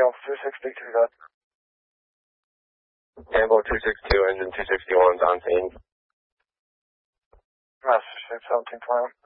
Alpha 2, speak to that. Tango 262, engine 261's on scene. Master 617 plan.